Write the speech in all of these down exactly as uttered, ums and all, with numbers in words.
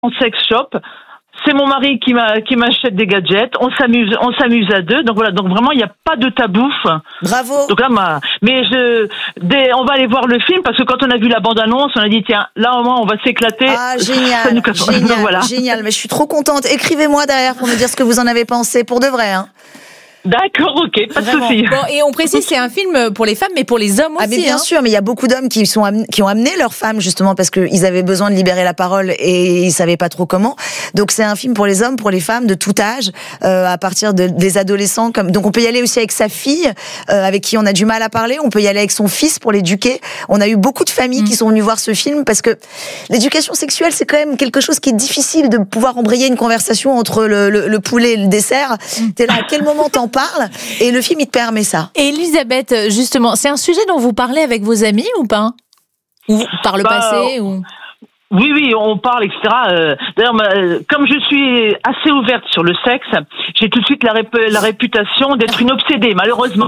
en sex shop. C'est mon mari qui m'a qui m'achète des gadgets. On s'amuse, on s'amuse à deux. Donc voilà. Donc vraiment, il n'y a pas de tabou. Bravo. Donc là, ma, mais je, dès, on va aller voir le film parce que quand on a vu la bande-annonce, on a dit tiens, là au moins on va s'éclater. Ah génial, Ça nous... génial, donc, voilà. génial. Mais je suis trop contente. Écrivez-moi derrière pour me dire ce que vous en avez pensé, pour de vrai. Hein. D'accord, ok, pas de souci. Bon, et on précise, c'est un film pour les femmes, mais pour les hommes aussi. Ah, mais bien hein. sûr, mais il y a beaucoup d'hommes qui sont am- qui ont amené leurs femmes justement parce qu'ils avaient besoin de libérer la parole et ils savaient pas trop comment. Donc c'est un film pour les hommes, pour les femmes de tout âge, euh, à partir de, des adolescents. Comme donc on peut y aller aussi avec sa fille, euh, avec qui on a du mal à parler. On peut y aller avec son fils pour l'éduquer. On a eu beaucoup de familles mmh. qui sont venues voir ce film parce que l'éducation sexuelle c'est quand même quelque chose qui est difficile de pouvoir embrayer une conversation entre le, le, le poulet et le dessert. Mmh. T'es là, à quel moment t'en parles? Et le film, il te permet ça. Et Elisabeth, justement, c'est un sujet dont vous parlez avec vos amis ou pas? Ou par le bah, passé ou... Oui, oui, on parle, et cetera. Euh, d'ailleurs, euh, comme je suis assez ouverte sur le sexe, j'ai tout de suite la, rép- la réputation d'être une obsédée, malheureusement.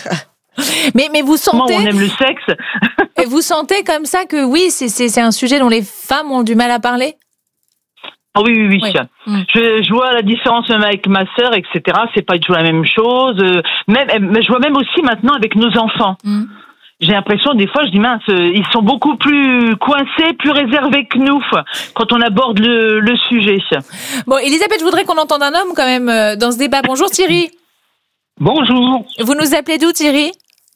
mais, mais vous sentez... Comment on aime le sexe. Et vous sentez comme ça que oui, c'est, c'est, c'est un sujet dont les femmes ont du mal à parler? Ah oui, oui, oui. oui. Mmh. Je, je vois la différence même avec ma sœur, et cetera. C'est pas du tout la même chose. Euh, même, mais je vois même aussi maintenant avec nos enfants. Mmh. J'ai l'impression, des fois, je dis mince, ils sont beaucoup plus coincés, plus réservés que nous quand on aborde le, le sujet. Bon, Elisabeth, je voudrais qu'on entende un homme quand même dans ce débat. Bonjour Thierry. Bonjour. Vous nous appelez d'où Thierry?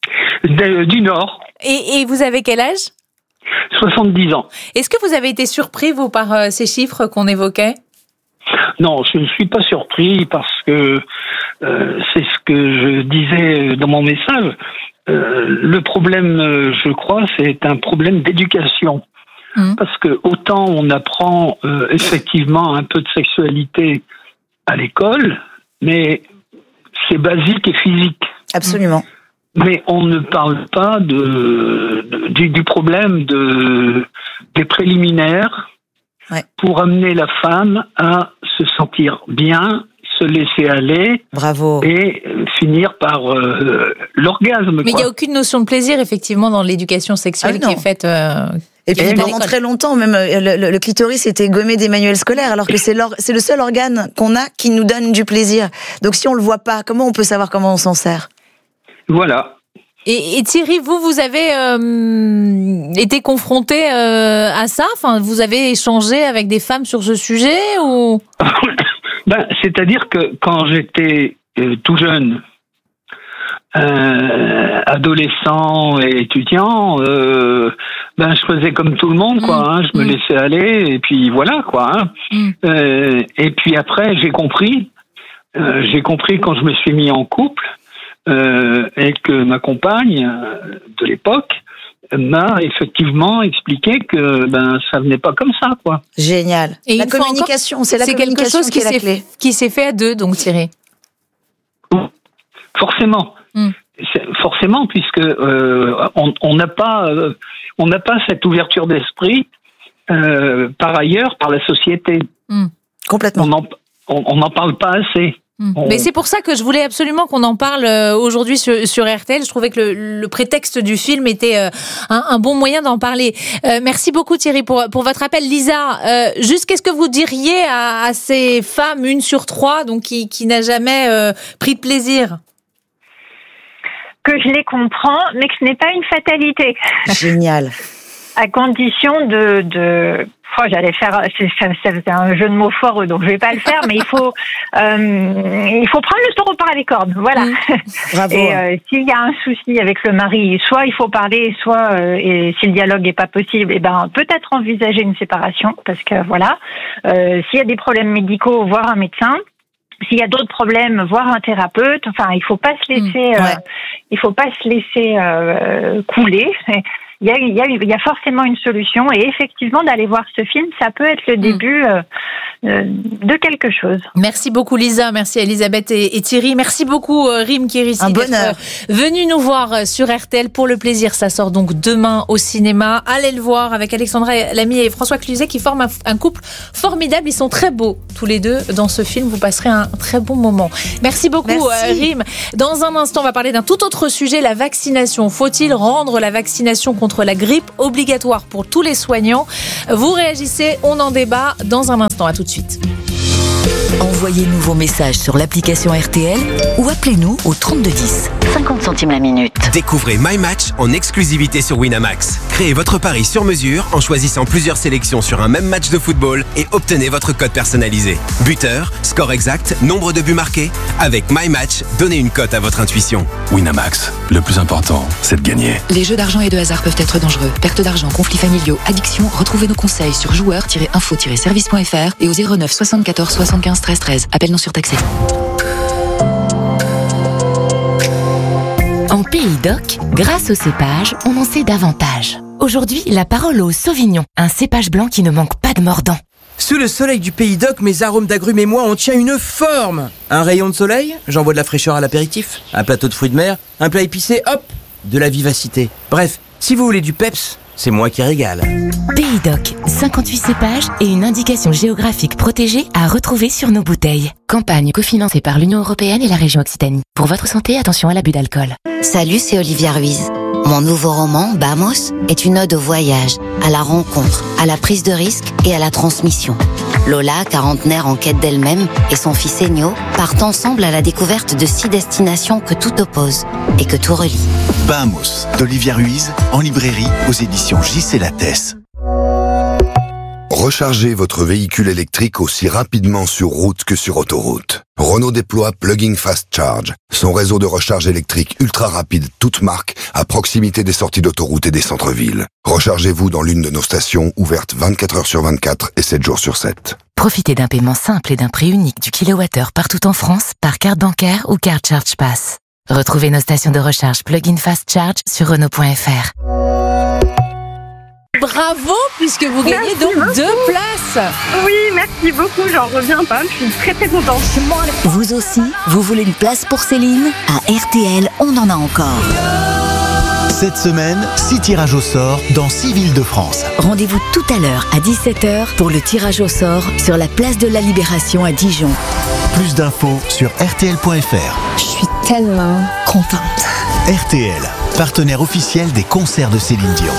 de, Du Nord. Et, et vous avez quel âge? soixante-dix ans. Est-ce que vous avez été surpris, vous, par euh, ces chiffres qu'on évoquait? Non, je ne suis pas surpris parce que euh, c'est ce que je disais dans mon message. Euh, le problème, je crois, c'est un problème d'éducation. Mmh. Parce que autant on apprend euh, effectivement un peu de sexualité à l'école, mais c'est basique et physique. Absolument. Mais on ne parle pas de, de du, du problème de, des préliminaires ouais. pour amener la femme à se sentir bien, se laisser aller. Bravo. Et finir par euh, l'orgasme. Mais il n'y a aucune notion de plaisir, effectivement, dans l'éducation sexuelle ah, qui est faite... Euh, et puis pendant très longtemps, même le, le, le clitoris était gommé des manuels scolaires, alors que c'est, c'est le seul organe qu'on a qui nous donne du plaisir. Donc si on ne le voit pas, comment on peut savoir comment on s'en sert? Voilà. Et, et Thierry, vous, vous avez euh, été confronté euh, à ça? Enfin, vous avez échangé avec des femmes sur ce sujet ou... ben, c'est-à-dire que quand j'étais euh, tout jeune, euh, adolescent et étudiant, euh, ben je faisais comme tout le monde, quoi. Hein, je me mmh. laissais aller et puis voilà, quoi. Hein. Mmh. Euh, et puis après, j'ai compris, euh, j'ai compris quand je me suis mis en couple. Euh, et que ma compagne euh, de l'époque m'a effectivement expliqué que ben ça venait pas comme ça, quoi. Génial. Et la communication, encore, c'est la c'est communication quelque chose qui, qui est la clé. Qui s'est fait à deux, donc Thierry. Forcément, mm. c'est, forcément, puisque euh, on n'a pas euh, on n'a pas cette ouverture d'esprit euh, par ailleurs par la société. Mm. Complètement. On n'en parle pas assez. On... Mais c'est pour ça que je voulais absolument qu'on en parle aujourd'hui sur, sur R T L. Je trouvais que le, le prétexte du film était euh, un, un bon moyen d'en parler. Euh, merci beaucoup Thierry pour, pour votre appel. Lisa, euh, juste qu'est-ce que vous diriez à, à ces femmes, une sur trois, donc qui, qui n'a jamais euh, pris de plaisir? Que je les comprends, mais que ce n'est pas une fatalité. Génial. À condition de... de... Oh, j'allais faire, c'est un jeu de mots fort, donc je vais pas le faire, mais il faut, euh, il faut prendre le taureau par les cornes, voilà. Mmh. Bravo. Et euh, s'il y a un souci avec le mari, soit il faut parler, soit euh, et si le dialogue n'est pas possible, et ben peut-être envisager une séparation, parce que voilà, euh, s'il y a des problèmes médicaux, voir un médecin. S'il y a d'autres problèmes, voir un thérapeute. Enfin, il faut pas se laisser, mmh, ouais. euh, il faut pas se laisser euh, couler. Il y a, il y a, il y a forcément une solution et effectivement d'aller voir ce film, ça peut être le début, euh, euh, de quelque chose. Merci beaucoup Lisa, merci à Elisabeth et, et Thierry. Merci beaucoup euh, Rim Kérissi. Un bonheur. Venu nous voir euh, sur R T L pour le plaisir. Ça sort donc demain au cinéma. Allez le voir avec Alexandra Lamy et François Cluzet qui forment un, un couple formidable. Ils sont très beaux tous les deux dans ce film. Vous passerez un très bon moment. Merci beaucoup euh, Rim. Dans un instant, on va parler d'un tout autre sujet, la vaccination. Faut-il rendre la vaccination contre la grippe obligatoire pour tous les soignants? Vous réagissez, on en débat dans un instant. À tout de suite. Envoyez-nous vos messages sur l'application R T L ou appelez-nous au trente-deux dix. cinquante centimes la minute. Découvrez My Match en exclusivité sur Winamax. Créez votre pari sur mesure en choisissant plusieurs sélections sur un même match de football et obtenez votre code personnalisé. Buteur, score exact, nombre de buts marqués. Avec My Match, donnez une cote à votre intuition. Winamax, le plus important, c'est de gagner. Les jeux d'argent et de hasard peuvent être dangereux. Perte d'argent, conflits familiaux, addiction. Retrouvez nos conseils sur joueurs tiret info tiret service point f r et au zéro neuf soixante-quatorze soixante-quinze treize treize. Appel non surtaxé. En Pays d'Oc, grâce au cépage, on en sait davantage. Aujourd'hui, la parole au Sauvignon, un cépage blanc qui ne manque pas de mordant. Sous le soleil du Pays d'Oc, mes arômes d'agrumes et moi, on tient une forme. Un rayon de soleil, j'envoie de la fraîcheur à l'apéritif. Un plateau de fruits de mer, un plat épicé, hop, de la vivacité. Bref, si vous voulez du peps, c'est moi qui régale. Pays d'Oc, cinquante-huit cépages et une indication géographique protégée à retrouver sur nos bouteilles. Campagne cofinancée par l'Union européenne et la région Occitanie. Pour votre santé, attention à l'abus d'alcool. Salut, c'est Olivia Ruiz. Mon nouveau roman, Bamos, est une ode au voyage, à la rencontre, à la prise de risque et à la transmission. Lola, quarantenaire en quête d'elle-même, et son fils Ennio partent ensemble à la découverte de six destinations que tout oppose et que tout relie. Bamos, d'Olivia Ruiz, en librairie aux éditions J C Lattès. Rechargez votre véhicule électrique aussi rapidement sur route que sur autoroute. Renault déploie Plug-in Fast Charge, son réseau de recharge électrique ultra rapide toute marque à proximité des sorties d'autoroute et des centres-villes. Rechargez-vous dans l'une de nos stations ouvertes vingt-quatre heures sur vingt-quatre et sept jours sur sept. Profitez d'un paiement simple et d'un prix unique du kilowattheure partout en France par carte bancaire ou carte Charge Pass. Retrouvez nos stations de recharge Plug-in Fast Charge sur Renault point f r. Bravo, puisque vous gagnez merci donc beaucoup. deux places. Oui, merci beaucoup, j'en reviens pas, je suis très très contente. Vous aussi, vous voulez une place pour Céline? À R T L, on en a encore. Cette semaine, six tirages au sort dans six villes de France. Rendez-vous tout à l'heure à dix-sept heures pour le tirage au sort sur la place de la Libération à Dijon. Plus d'infos sur R T L point f r. Je suis tellement contente. R T L, partenaire officiel des concerts de Céline Dion.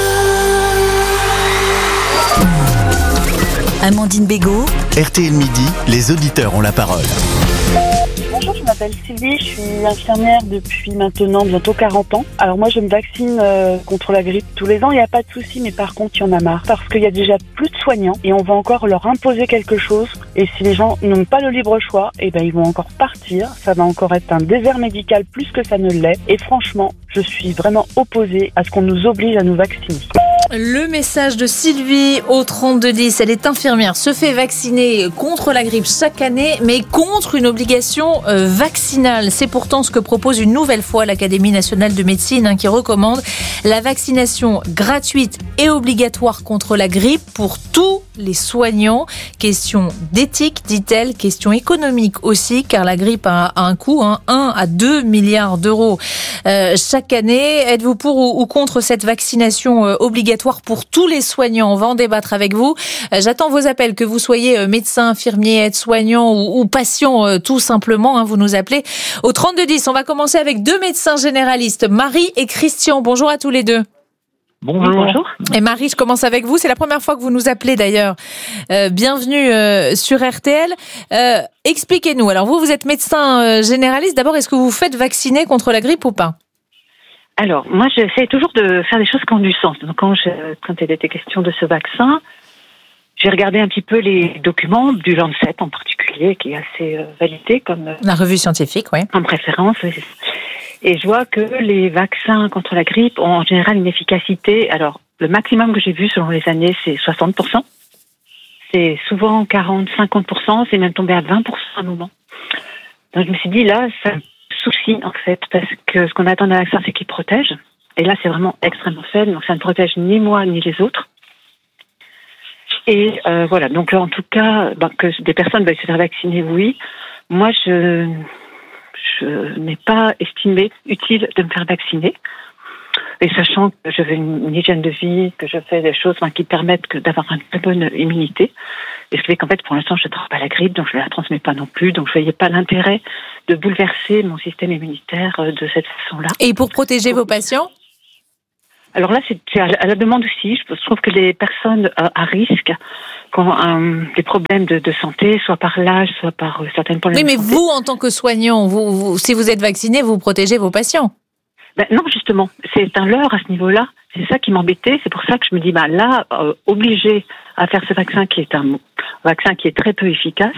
Amandine Bégaud. R T L Midi, les auditeurs ont la parole. Bonjour, je m'appelle Sylvie, je suis infirmière depuis maintenant bientôt quarante ans. Alors moi je me vaccine euh, contre la grippe tous les ans, il n'y a pas de souci, mais par contre il y en a marre. Parce qu'il y a déjà plus de soignants et on va encore leur imposer quelque chose. Et si les gens n'ont pas le libre choix, eh ben, ils vont encore partir. Ça va encore être un désert médical plus que ça ne l'est. Et franchement, je suis vraiment opposée à ce qu'on nous oblige à nous vacciner. Le message de Sylvie au trente-deux dix, elle est infirmière, se fait vacciner contre la grippe chaque année, mais contre une obligation euh, vaccinale. C'est pourtant ce que propose une nouvelle fois l'Académie nationale de médecine hein, qui recommande la vaccination gratuite et obligatoire contre la grippe pour tous les soignants. Question d'éthique, dit-elle, question économique aussi, car la grippe a, a un coût, hein, un à deux milliards d'euros euh, chaque année. Êtes-vous pour ou, ou contre cette vaccination euh, obligatoire pour tous les soignants? On va en débattre avec vous. Euh, j'attends vos appels, que vous soyez euh, médecin, infirmier, aide-soignant ou, ou patient euh, tout simplement. Hein, vous nous appelez au trente-deux dix. On va commencer avec deux médecins généralistes, Marie et Christian. Bonjour à tous les deux. Bonjour. Bonjour. Et Marie, je commence avec vous. C'est la première fois que vous nous appelez d'ailleurs. Euh, bienvenue euh, sur R T L. Euh, expliquez-nous. Alors vous, vous êtes médecin euh, généraliste. D'abord, est-ce que vous vous faites vacciner contre la grippe ou pas? Alors, moi, j'essaie toujours de faire des choses qui ont du sens. Donc, quand, je, quand il était question de ce vaccin, j'ai regardé un petit peu les documents du Lancet en particulier, qui est assez euh, validé comme... Euh, la revue scientifique, oui. En préférence, oui. Et je vois que les vaccins contre la grippe ont en général une efficacité... Alors, le maximum que j'ai vu selon les années, c'est soixante pour cent. C'est souvent quarante à cinquante pour cent. C'est même tombé à vingt pour cent à un moment. Donc, je me suis dit, là, ça me soucie, en fait, parce que ce qu'on attend d'un vaccin, c'est qu'il protège. Et là, c'est vraiment extrêmement faible. Donc, ça ne protège ni moi, ni les autres. Et euh, voilà, donc en tout cas, ben, que des personnes veuillent se faire vacciner, oui. Moi, je, je n'ai pas estimé utile de me faire vacciner. Et sachant que je fais une, une hygiène de vie, que je fais des choses ben, qui permettent que, d'avoir une très bonne immunité. Et ce qui fait qu'en fait, pour l'instant, je ne traite pas la grippe, donc je ne la transmets pas non plus. Donc je ne voyais pas l'intérêt de bouleverser mon système immunitaire de cette façon-là. Et pour protéger vos patients ? Alors là, c'est, c'est à la demande aussi. Je trouve que les personnes à, à risque, qui ont un, des problèmes de, de santé, soit par l'âge, soit par euh, certaines problèmes. Oui, mais de santé. vous, en tant que soignant, vous, vous, si vous êtes vacciné, vous protégez vos patients. Ben non, justement, c'est un leurre à ce niveau-là. C'est ça qui m'embêtait. C'est pour ça que je me dis, bah là, euh, obligé à faire ce vaccin qui est un vaccin qui est très peu efficace.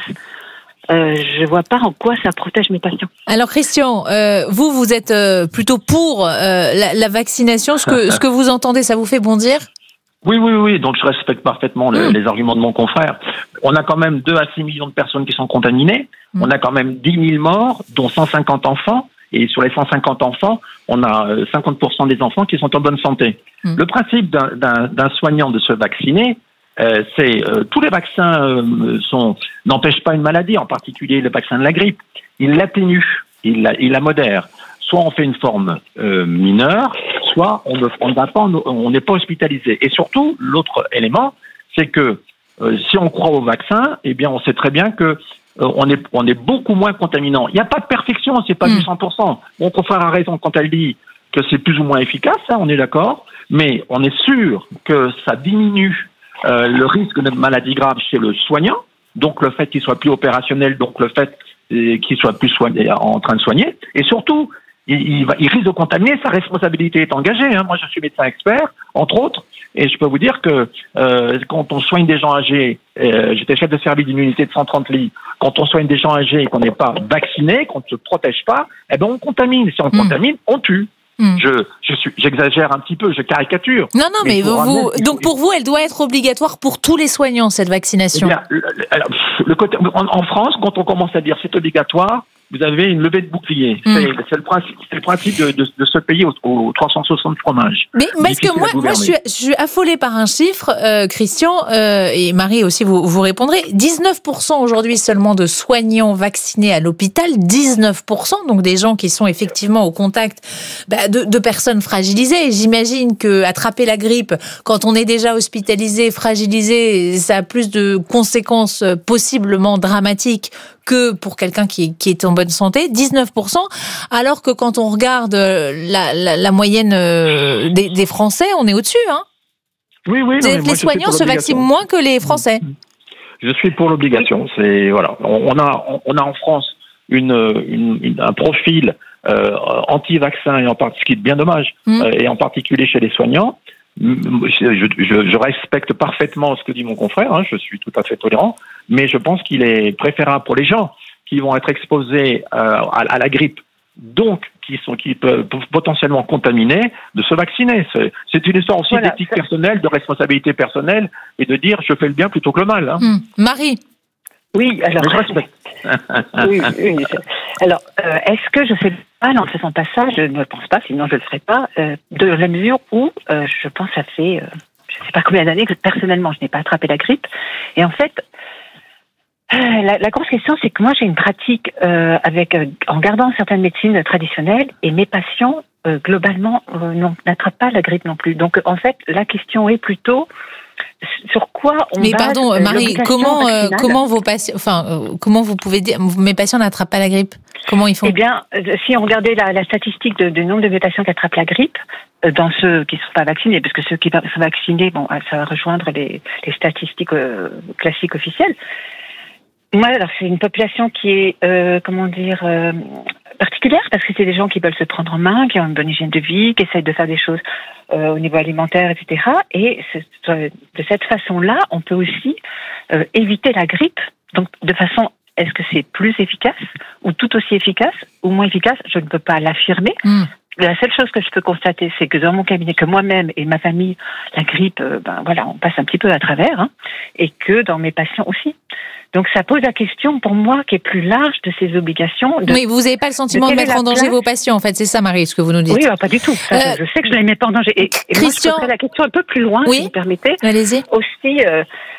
Euh, je vois pas en quoi ça protège mes patients. Alors Christian, euh, vous, vous êtes euh, plutôt pour euh, la, la vaccination. Ce que, ce que vous entendez, ça vous fait bondir ? Oui, oui, oui. Donc je respecte parfaitement le, mmh. les arguments de mon confrère. On a quand même deux à six millions de personnes qui sont contaminées. Mmh. On a quand même dix mille morts, dont cent cinquante enfants. Et sur les cent cinquante enfants, on a cinquante pour cent des enfants qui sont en bonne santé. Mmh. Le principe d'un, d'un, d'un soignant de se vacciner, euh, c'est euh, tous les vaccins euh, sont, n'empêchent pas une maladie, en particulier le vaccin de la grippe. Il l'atténue, il la, il la modère. Soit on fait une forme euh, mineure, soit on ne on va pas, on n'est pas hospitalisé. Et surtout, l'autre élément, c'est que euh, si on croit au vaccin, eh bien, on sait très bien que Euh, on est on est beaucoup moins contaminant. Il n'y a pas de perfection, c'est pas mmh. du cent pour cent. Mon confrère a raison quand elle dit que c'est plus ou moins efficace, hein, on est d'accord, mais on est sûr que ça diminue euh, le risque de maladie grave chez le soignant, donc le fait qu'il soit plus opérationnel, donc le fait euh, qu'il soit plus soigné, en train de soigner, et surtout, il, il, va, il risque de contaminer, sa responsabilité est engagée. Hein. Moi, je suis médecin expert, entre autres, et je peux vous dire que euh, quand on soigne des gens âgés, euh, j'étais chef de service d'immunité de cent trente lits, quand on soigne des gens âgés et qu'on n'est pas vacciné, qu'on ne se protège pas, eh ben on contamine. Si on mmh. contamine, on tue. Mmh. Je, je suis, j'exagère un petit peu, je caricature. Non, non, mais, mais vous, ramener, vous, donc pour vous, elle doit être obligatoire pour tous les soignants, cette vaccination. Eh bien, le, alors, le côté, en, en France, quand on commence à dire c'est obligatoire, vous avez une levée de bouclier. Mmh. C'est, c'est le principe, c'est le principe de, de, de ce pays aux, aux trois cent soixante fromages. Mais parce que moi, moi je, suis, je suis affolée par un chiffre, euh, Christian, euh, et Marie aussi, vous, vous répondrez. dix-neuf pour cent aujourd'hui seulement de soignants vaccinés à l'hôpital, dix-neuf pour cent, donc des gens qui sont effectivement au contact bah, de, de personnes fragilisées. J'imagine que attraper la grippe, quand on est déjà hospitalisé, fragilisé, ça a plus de conséquences possiblement dramatiques que pour quelqu'un qui, qui est en bonne santé, dix-neuf pour cent, alors que quand on regarde la, la, la moyenne des, des Français, on est au-dessus. Hein. Oui, oui. Les, les soignants se vaccinent moins que les Français. Je suis pour l'obligation. C'est, voilà. On a, on a en France une, une, une, un profil euh, anti-vaccin, et en particulier, ce qui est bien dommage, mmh. euh, et en particulier chez les soignants. Je, je, je respecte parfaitement ce que dit mon confrère, hein, je suis tout à fait tolérant, mais je pense qu'il est préférable pour les gens qui vont être exposés euh, à, à la grippe, donc qui sont qui peuvent potentiellement contaminer, de se vacciner. C'est, c'est une histoire aussi voilà, d'éthique ça... personnelle, de responsabilité personnelle, et de dire je fais le bien plutôt que le mal. Hein. Mmh. Marie. Oui, alors. Je respecte. oui, oui. Alors, euh, est-ce que je fais le mal en ne faisant pas ça ? Je ne le pense pas, sinon je ne le ferai pas, euh, de la mesure où, euh, je pense, ça fait, euh, je ne sais pas combien d'années que personnellement, je n'ai pas attrapé la grippe. Et en fait, euh, la, la grosse question, c'est que moi, j'ai une pratique euh, avec, euh, en gardant certaines médecines traditionnelles, et mes patients, euh, globalement, euh, non, n'attrapent pas la grippe non plus. Donc, en fait, la question est plutôt sur quoi on Mais base pardon, Marie, comment euh, comment vos patients, enfin, euh, comment vous pouvez dire, mes patients n'attrapent pas la grippe ? Comment ils font ? Eh bien, euh, si on regardait la, la statistique de, de nombre de mes patients qui attrapent la grippe, euh, dans ceux qui ne sont pas vaccinés, parce que ceux qui sont vaccinés, bon, ça va rejoindre les, les statistiques euh, classiques officielles. Moi, alors c'est une population qui est, euh, comment dire, euh, particulière, parce que c'est des gens qui veulent se prendre en main, qui ont une bonne hygiène de vie, qui essayent de faire des choses euh, au niveau alimentaire, et cetera. Et de cette façon-là, on peut aussi euh, éviter la grippe. Donc, de façon, est-ce que c'est plus efficace ou tout aussi efficace ou moins efficace ? Je ne peux pas l'affirmer. Mmh. La seule chose que je peux constater, c'est que dans mon cabinet, que moi-même et ma famille, la grippe, euh, ben voilà, on passe un petit peu à travers, hein, et que dans mes patients aussi. Donc ça pose la question pour moi qui est plus large de ces obligations. De, oui, vous n'avez pas le sentiment de, de mettre en danger place. Vos patients, en fait, c'est ça, Marie, ce que vous nous dites. Oui, pas du tout. Ça, euh, je, je sais que je ne les mets pas en danger. Et, et Christian, moi, je poserais la question un peu plus loin, oui, si vous permettez. Allez-y. Aussi, euh,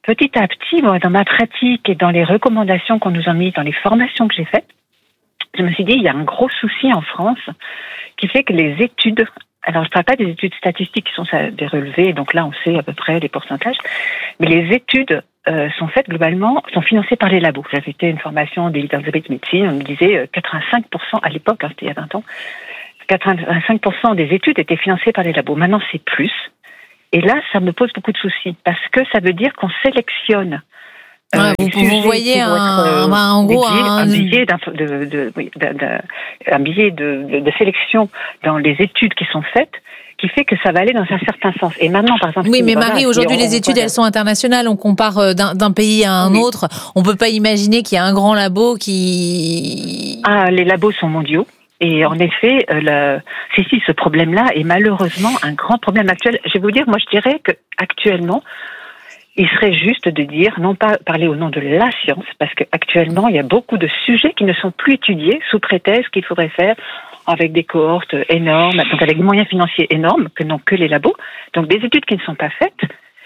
petit à petit, moi, dans ma pratique et dans les recommandations qu'on nous a mises, dans les formations que j'ai faites, je me suis dit, il y a un gros souci en France qui fait que les études, alors je ne parle pas des études statistiques qui sont des relevés, donc là on sait à peu près les pourcentages, mais les études euh, sont faites globalement, sont financées par les labos. J'avais été à une formation d'Elisabeth Médecine, on me disait euh, quatre-vingt-cinq pour cent à l'époque, hein, c'était il y a vingt ans, quatre-vingt-cinq pour cent des études étaient financées par les labos. Maintenant c'est plus, et là ça me pose beaucoup de soucis, parce que ça veut dire qu'on sélectionne. Ouais, euh, vous, vous voyez un, être, euh, bah, en gros dédiés, un... un billet, de, de, oui, de, de, un billet de, de, de sélection dans les études qui sont faites, qui fait que ça va aller dans un certain sens. Et maintenant, par exemple, oui, mais Marie, aujourd'hui, les études, elles sont internationales. On compare d'un, d'un pays à un oui. autre. On peut pas imaginer qu'il y a un grand labo qui. Ah, les labos sont mondiaux. Et en effet, euh, le, si, si, ce problème-là est malheureusement un grand problème actuel. Je vais vous dire, moi, je dirais que actuellement, il serait juste de dire, non pas parler au nom de la science, parce qu'actuellement, il y a beaucoup de sujets qui ne sont plus étudiés sous prétexte qu'il faudrait faire avec des cohortes énormes, donc avec des moyens financiers énormes, que n'ont que les labos. Donc des études qui ne sont pas faites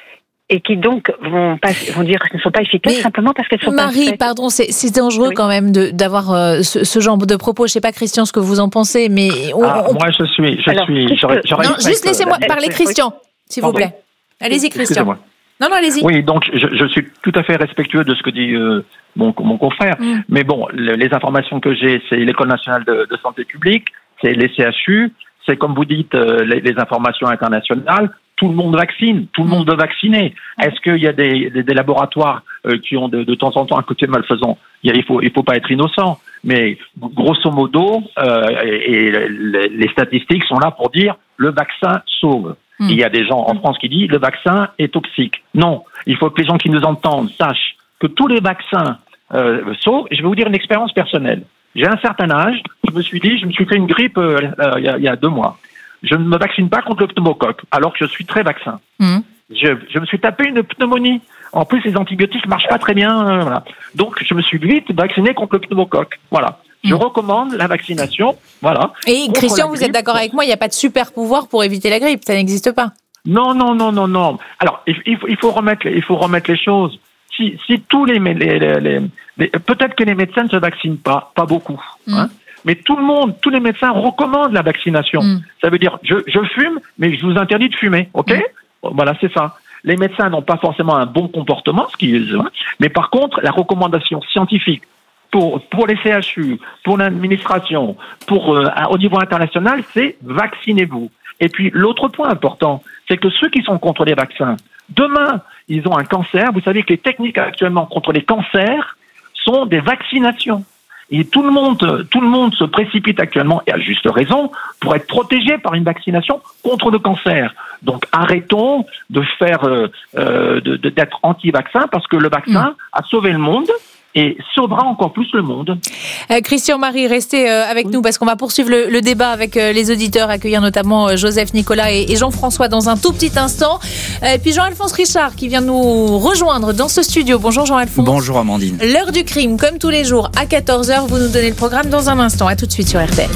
et qui donc vont, pas, vont dire qu'elles ne sont pas efficaces mais simplement parce qu'elles sont Marie, pas faites. Marie, pardon, c'est, c'est dangereux oui. quand même de, d'avoir euh, ce, ce genre de propos. Je ne sais pas, Christian, ce que vous en pensez, mais... On, ah, on... Moi, je suis... Je Alors, suis j'aurais, j'aurais non, juste laissez-moi euh, parler, Christian, s'il vous plaît. Allez-y, Christian. Excusez-moi. Non, non, allez-y. Oui, donc je, je suis tout à fait respectueux de ce que dit euh, mon, mon confrère. Mm. Mais bon, le, les informations que j'ai, c'est l'École nationale de, de santé publique, c'est les C H U, c'est comme vous dites, euh, les, les informations internationales. Tout le monde vaccine, tout le monde veut vacciner. Est-ce qu'il y a des, des, des laboratoires euh, qui ont de, de temps en temps un côté malfaisant ? Il ne faut, il faut pas être innocent. Mais grosso modo, euh, et, et les, les statistiques sont là pour dire le vaccin sauve. Mmh. Il y a des gens en France qui disent le vaccin est toxique. Non, il faut que les gens qui nous entendent sachent que tous les vaccins euh, sauvent. Et je vais vous dire une expérience personnelle. J'ai un certain âge, je me suis dit, je me suis fait une grippe euh, euh, il, y a, il y a deux mois. Je ne me vaccine pas contre le pneumocoque, alors que je suis très vaccin. Mmh. Je, je me suis tapé une pneumonie. En plus, les antibiotiques marchent pas très bien. Euh, voilà. Donc, je me suis vite vacciné contre le pneumocoque. Voilà. Je mmh. recommande la vaccination. Voilà. Et Christian, vous êtes d'accord avec moi, il n'y a pas de super pouvoir pour éviter la grippe, ça n'existe pas. Non, non, non, non, non. Alors, il, il, faut, il, faut, remettre, il faut remettre les choses. Si, si tous les, les, les, les, les... Peut-être que les médecins ne se vaccinent pas, pas beaucoup. Mmh. Hein, mais tout le monde, tous les médecins recommandent la vaccination. Mmh. Ça veut dire, je, je fume, mais je vous interdis de fumer, ok ? Mmh. Voilà, c'est ça. Les médecins n'ont pas forcément un bon comportement, ce qui, mais par contre, la recommandation scientifique pour, pour les C H U, pour l'administration, pour, euh, au niveau international, c'est vaccinez-vous. Et puis, l'autre point important, c'est que ceux qui sont contre les vaccins, demain, ils ont un cancer. Vous savez que les techniques actuellement contre les cancers sont des vaccinations. Et tout le monde, tout le monde se précipite actuellement, et à juste raison, pour être protégé par une vaccination contre le cancer. Donc arrêtons de faire, euh, de, de, d'être anti-vaccin, parce que le vaccin mmh. a sauvé le monde. Et sauvera encore plus le monde. Euh, Christian, Marie, restez euh, avec oui. nous parce qu'on va poursuivre le, le débat avec euh, les auditeurs, accueillir notamment euh, Joseph, Nicolas et, et Jean-François dans un tout petit instant. Euh, et puis Jean-Alphonse Richard qui vient nous rejoindre dans ce studio. Bonjour Jean-Alphonse. Bonjour Amandine. L'heure du crime, comme tous les jours, à quatorze heures. Vous nous donnez le programme dans un instant. À tout de suite sur R T L.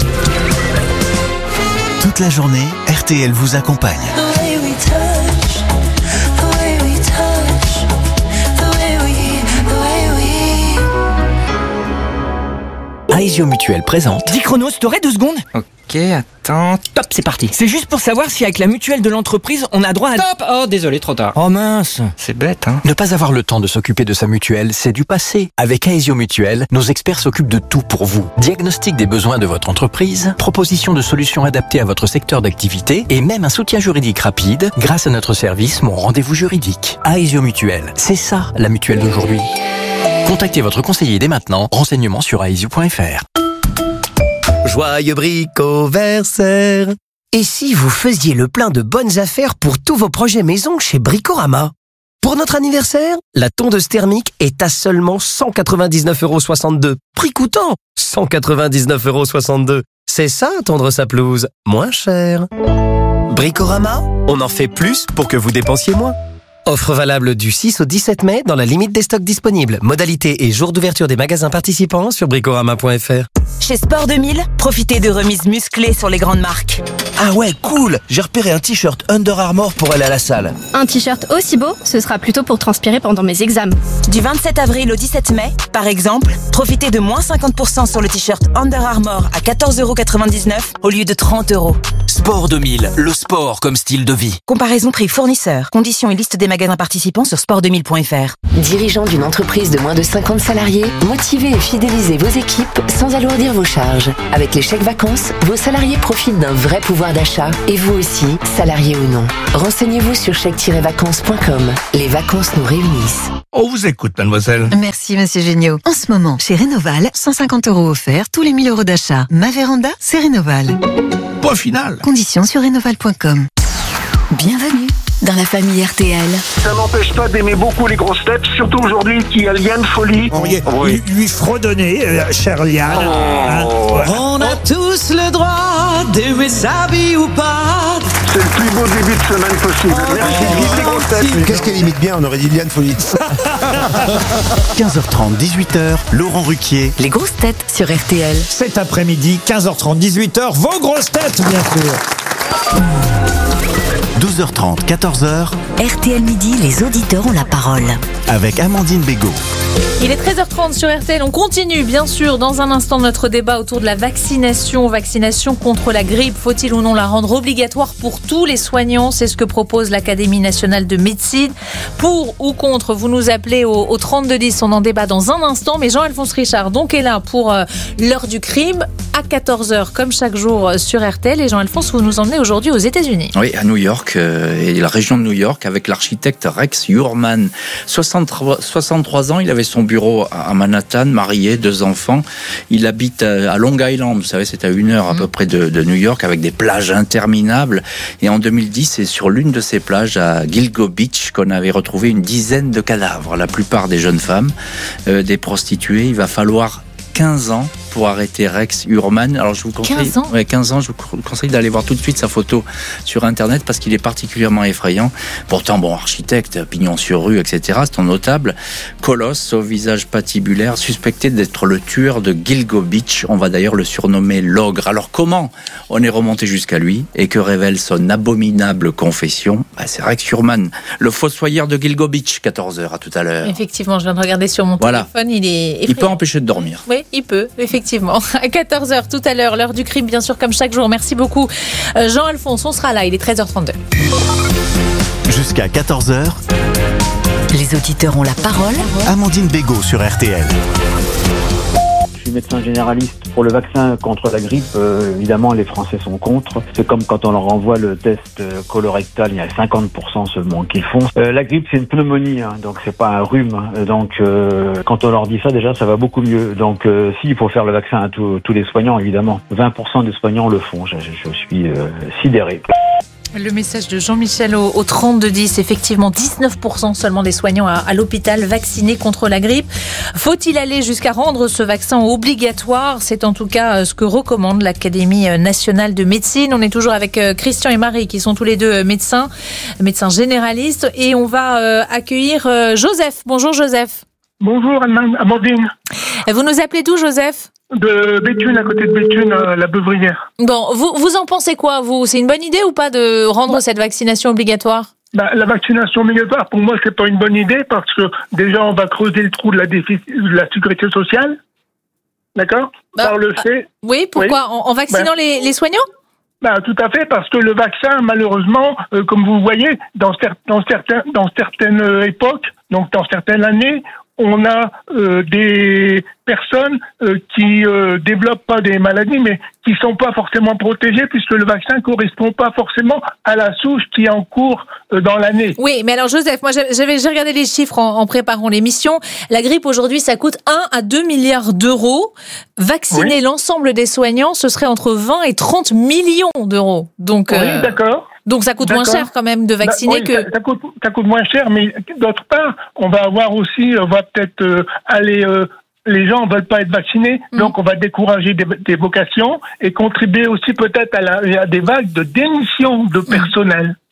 Toute la journée, R T L vous accompagne. Aesio Mutuelle présente. Dis Chronos, t'aurais deux secondes ? Ok, attends. Top, c'est parti. C'est juste pour savoir si avec la mutuelle de l'entreprise, on a droit à... Stop ! Oh, désolé, trop tard. Oh mince. C'est bête, hein. Ne pas avoir le temps de s'occuper de sa mutuelle, c'est du passé. Avec Aesio Mutuelle, nos experts s'occupent de tout pour vous. Diagnostic des besoins de votre entreprise, proposition de solutions adaptées à votre secteur d'activité et même un soutien juridique rapide grâce à notre service Mon Rendez-vous Juridique. Aesio Mutuelle, c'est ça la mutuelle d'aujourd'hui. Contactez votre conseiller dès maintenant. Renseignements sur aesio point f r. Joyeux bricoversaire. Et si vous faisiez le plein de bonnes affaires pour tous vos projets maison chez Bricorama ? Pour notre anniversaire, la tondeuse thermique est à seulement cent quatre-vingt-dix-neuf euros soixante-deux. Prix coûtant cent quatre-vingt-dix-neuf euros soixante-deux. C'est ça, tondre sa pelouse, moins cher. Bricorama, on en fait plus pour que vous dépensiez moins. Offre valable du six au dix-sept mai dans la limite des stocks disponibles. Modalité et jour d'ouverture des magasins participants sur bricorama point f r. Chez Sport deux mille, profitez de remises musclées sur les grandes marques. Ah ouais, cool! J'ai repéré un t-shirt Under Armour pour aller à la salle. Un t-shirt aussi beau, ce sera plutôt pour transpirer pendant mes examens. Du vingt-sept avril au dix-sept mai, par exemple, profitez de moins cinquante pour cent sur le t-shirt Under Armour à quatorze euros quatre-vingt-dix-neuf au lieu de trente euros. Sport deux mille, le sport comme style de vie. Comparaison prix fournisseur. Conditions et liste des magasins participants sur sport deux mille point f r. Dirigeant d'une entreprise de moins de cinquante salariés, motivez et fidélisez vos équipes sans alourdir vos charges. Avec les chèques vacances, vos salariés profitent d'un vrai pouvoir d'achat. Et vous aussi, salariés ou non. Renseignez-vous sur chèque tiret vacances point com. Les vacances nous réunissent. On vous écoute, mademoiselle. Merci, monsieur Géniaud. En ce moment, chez Rénoval, cent cinquante euros offerts tous les mille euros d'achat. Ma véranda, c'est Rénoval. Point final. Conditions sur rénoval point com. Bienvenue dans la famille R T L. Ça n'empêche pas d'aimer beaucoup les grosses têtes, surtout aujourd'hui qu'il y a Liane Folie. On lui, oui. lui, lui fredonner, euh, cher Liane. Oh. Hein, ouais. On a tous le droit d'aimer sa vie ou pas. C'est le plus beau début de semaine possible. Oh. Merci de vivre les grosses têtes. Qu'est-ce qu'elle imite bien? On aurait dit Liane Folie. quinze heures trente, dix-huit heures, Laurent Ruquier. Les grosses têtes sur R T L. Cet après-midi, quinze heures trente, dix-huit heures, vos grosses têtes, bien sûr. douze heures trente, quatorze heures. R T L Midi, les auditeurs ont la parole. Avec Amandine Bégaud. Il est treize heures trente sur R T L. On continue, bien sûr, dans un instant notre débat autour de la vaccination. Vaccination contre la grippe. Faut-il ou non la rendre obligatoire pour tous les soignants? C'est ce que propose l'Académie nationale de médecine. Pour ou contre, vous nous appelez au, au trente-deux dix. On en débat dans un instant. Mais Jean-Alphonse Richard, donc, est là pour euh, l'heure du crime à quatorze heures, comme chaque jour euh, sur R T L. Et Jean-Alphonse, vous nous emmenez aujourd'hui aux États-Unis. Oui, à New York euh, et la région de New York avec l'architecte Rex Hurman. soixante-trois, soixante-trois ans, il avait son bureau à Manhattan, marié, deux enfants. Il habite à Long Island, vous savez, c'est à une heure à peu près de, de New York, avec des plages interminables. Et en deux mille dix, c'est sur l'une de ces plages à Gilgo Beach qu'on avait retrouvé une dizaine de cadavres, la plupart des jeunes femmes, euh, des prostituées. Il va falloir quinze ans pour arrêter Rex Hurman. Alors je vous conseille, quinze ans ouais, quinze ans, je vous conseille d'aller voir tout de suite sa photo sur internet parce qu'il est particulièrement effrayant. Pourtant, bon, architecte, pignon sur rue, et cetera. C'est un notable colosse au visage patibulaire, suspecté d'être le tueur de Gilgo Beach. On va d'ailleurs le surnommer l'ogre. Alors comment on est remonté jusqu'à lui et que révèle son abominable confession? Bah, c'est Rex Hurman, le fossoyeur de Gilgo Beach. quatorze heures, à tout à l'heure. Effectivement, je viens de regarder sur mon voilà. téléphone. Il est effrayant. Il peut empêcher de dormir. Oui, il peut, effectivement. À quatorze heures tout à l'heure, l'heure du crime, bien sûr, comme chaque jour. Merci beaucoup, Jean-Alphonse. On sera là, il est treize heures trente-deux. Jusqu'à quatorze heures. Les auditeurs ont la parole. Amandine Bégaud sur R T L. Je suis médecin généraliste. Pour le vaccin contre la grippe, euh, évidemment, les Français sont contre. C'est comme quand on leur envoie le test euh, colorectal, il y a cinquante pour cent seulement qui font. Euh, la grippe, c'est une pneumonie, hein, donc c'est pas un rhume. Donc, euh, quand on leur dit ça, déjà, ça va beaucoup mieux. Donc, euh, si, il faut faire le vaccin à tous, tous les soignants, évidemment. vingt pour cent des soignants le font. Je, je, je suis euh, sidéré. Le message de Jean-Michel au, au trente-deux dix, effectivement, dix-neuf pour cent seulement des soignants à, à l'hôpital vaccinés contre la grippe. Faut-il aller jusqu'à rendre ce vaccin obligatoire? C'est en tout cas ce que recommande l'Académie nationale de médecine. On est toujours avec Christian et Marie qui sont tous les deux médecins, médecins généralistes, et on va accueillir Joseph. Bonjour Joseph. Bonjour Amandine. Vous nous appelez d'où, Joseph? De Béthune, à côté de Béthune, euh, la Beuvrière. Bon, vous, vous en pensez quoi, vous? C'est une bonne idée ou pas de rendre bah, cette vaccination obligatoire? bah, La vaccination obligatoire, pour moi, c'est pas une bonne idée parce que déjà, on va creuser le trou de la, déficit, de la sécurité sociale. D'accord bah, Par le fait... Euh, oui, pourquoi oui. En, en vaccinant bah, les, les soignants bah, tout à fait, parce que le vaccin, malheureusement, euh, comme vous voyez, dans, cer- dans, certains, dans certaines époques, donc dans certaines années, on a euh, des personnes euh, qui euh, développent pas des maladies, mais qui sont pas forcément protégées puisque le vaccin correspond pas forcément à la souche qui est en cours euh, dans l'année. Oui, mais alors Joseph, moi j'avais j'ai regardé les chiffres en, en préparant l'émission. La grippe aujourd'hui, ça coûte un à deux milliards d'euros. Vacciner oui. l'ensemble des soignants, ce serait entre vingt et trente millions d'euros. Donc, oui, euh... d'accord. Donc ça coûte D'accord. moins cher quand même de vacciner bah, oui, que... Ça, ça, coûte, ça coûte moins cher, mais d'autre part, on va avoir aussi, on va peut-être euh, aller... Euh, les gens ne veulent pas être vaccinés, mmh. donc on va décourager des, des vocations et contribuer aussi peut-être à, la, à des vagues de démission de personnel.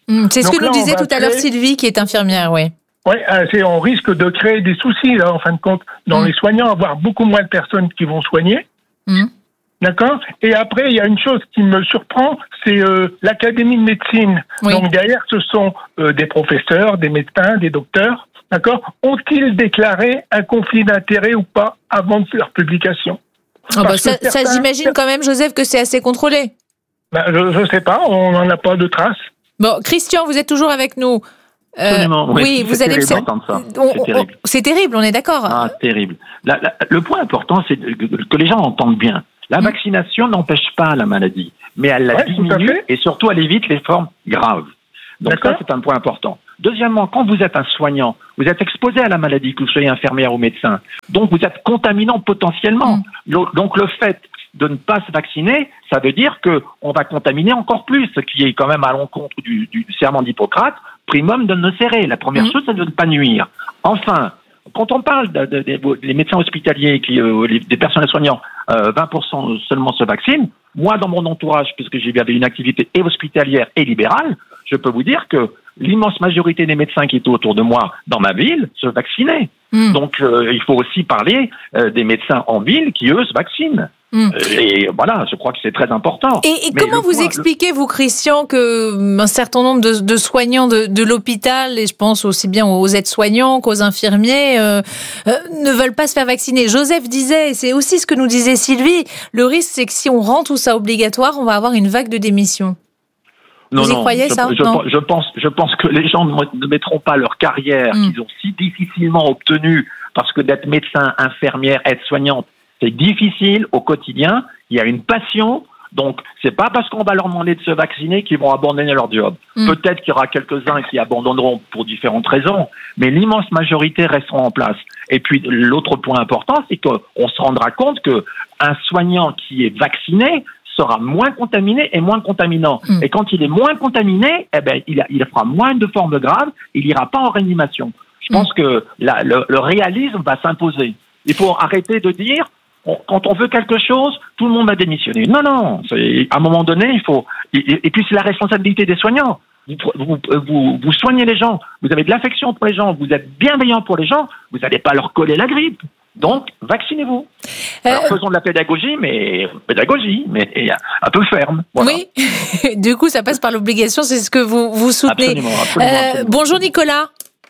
Mmh, c'est ce Donc que là, nous disait on va tout à l'heure créer- Sylvie, qui est infirmière, oui. Oui, on risque de créer des soucis, là, en fin de compte, dans Mmh. les soignants, avoir beaucoup moins de personnes qui vont soigner. Mmh. D'accord. Et après, il y a une chose qui me surprend, c'est euh, l'Académie de médecine. Oui. Donc derrière, ce sont euh, des professeurs, des médecins, des docteurs. D'accord. Ont-ils déclaré un conflit d'intérêts ou pas avant de leur publication? Ah bah Parce ça, que ça, certains- j'imagine quand même, Joseph, que c'est assez contrôlé. Ben, je ne sais pas, on n'en a pas de traces. Bon, Christian, vous êtes toujours avec nous. Euh, Absolument, oui. oui, C'est vous allez terrible c'est- d'entendre ça. on- C'est on- terrible. C'est terrible, on est d'accord. Ah, terrible. La- la- le point important, c'est que, que les gens entendent bien. La vaccination n'empêche pas la maladie, mais elle la Ouais, tout à diminue fait. et surtout elle évite les formes graves. Donc D'accord. ça, c'est un point important. Deuxièmement, quand vous êtes un soignant, vous êtes exposé à la maladie, que vous soyez infirmière ou médecin. Donc vous êtes contaminant potentiellement. Le- Donc le fait de ne pas se vacciner, ça veut dire que on va contaminer encore plus, ce qui est quand même à l'encontre du, du serment d'Hippocrate, primum de ne serrer. La première Mmh. chose, c'est de ne pas nuire. Enfin, quand on parle de, de- de- des médecins hospitaliers, qui, euh, les- des personnels soignants, euh, vingt pour cent seulement se vaccinent. Moi, dans mon entourage, puisque j'avais une activité et hospitalière et libérale, je peux vous dire que l'immense majorité des médecins qui étaient autour de moi dans ma ville se vaccinaient. Mmh. Donc, euh, il faut aussi parler euh, des médecins en ville qui, eux, se vaccinent. Mmh. Euh, et voilà, je crois que c'est très important. Et, et Mais comment le vous point- expliquez, vous, Christian, que hum, un certain nombre de, de soignants de, de l'hôpital, et je pense aussi bien aux aides-soignants qu'aux infirmiers, euh, euh, ne veulent pas se faire vacciner? Joseph disait, et c'est aussi ce que nous disait Sylvie, le risque, c'est que si on rend tout ça obligatoire, on va avoir une vague de démissions. Non, Vous y non, croyez, je, ça je, Non. je pense, je pense que les gens ne ne mettront pas leur carrière Mm. qu'ils ont si difficilement obtenue, parce que d'être médecin, infirmière, aide-soignante, c'est difficile au quotidien. Il y a une passion. Donc, c'est pas parce qu'on va leur demander de se vacciner qu'ils vont abandonner leur job. Mm. Peut-être qu'il y aura quelques-uns qui abandonneront pour différentes raisons, mais l'immense majorité resteront en place. Et puis, l'autre point important, c'est qu'on se rendra compte que un soignant qui est vacciné sera moins contaminé et moins contaminant. Mm. Et quand il est moins contaminé, eh ben, il, a- il fera moins de formes graves, il n'ira pas en réanimation. Je pense que la- le, le réalisme va s'imposer. Il faut arrêter de dire, on- quand on veut quelque chose, tout le monde va démissionner. Non, non, c'est- à un moment donné, il faut... Et, et puis c'est la responsabilité des soignants. Vous, vous, vous, vous soignez les gens, vous avez de l'affection pour les gens, vous êtes bienveillant pour les gens, vous n'allez pas leur coller la grippe. Donc, vaccinez-vous. Alors, Euh, faisons de la pédagogie, mais pédagogie, mais un peu ferme. Voilà. Oui, du coup, ça passe par l'obligation, c'est ce que vous, vous soutenez. Absolument, absolument, Euh, absolument. Bonjour Nicolas.